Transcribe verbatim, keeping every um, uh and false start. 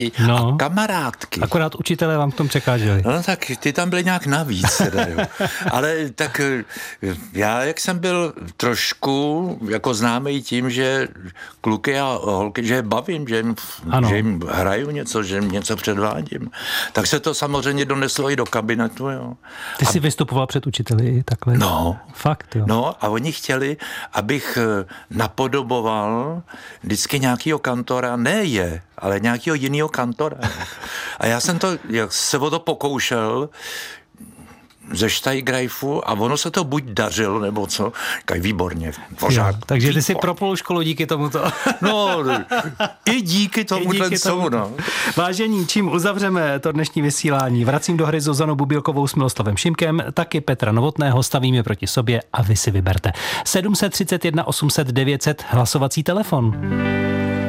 no. a kamarádky. Akorát učitelé vám v tom překáželi. No tak ty tam byly nějak navíc. Teda, jo. Ale tak já, jak jsem byl trošku jako známý tím, že kluky a holky, že je bavím, že jim, že jim hraju něco, že jim něco předvádím, tak se to samozřejmě doneslo i do kabinetu. Jo. Ty jsi a... vystupoval před učiteli takhle? No. Fakt, jo. No a oni chtěli, abych napodoboval vždycky nějakýho kantora, ne je, ale nějakého jiného kantora. A já jsem to, jak se o to pokoušel ze Steiggreifu a ono se to buď dařilo, nebo co, kaj výborně, pořád. Jo, takže ty jsi propol školu díky tomuto. No, i díky tomu. No. Vážení, čím uzavřeme to dnešní vysílání? Vracím do hry Zuzanu Bubilkovou s Miloslavem Šimkem, taky Petra Novotného, stavíme proti sobě a vy si vyberte. sedm set třicet jedna osm set devět set hlasovací telefon.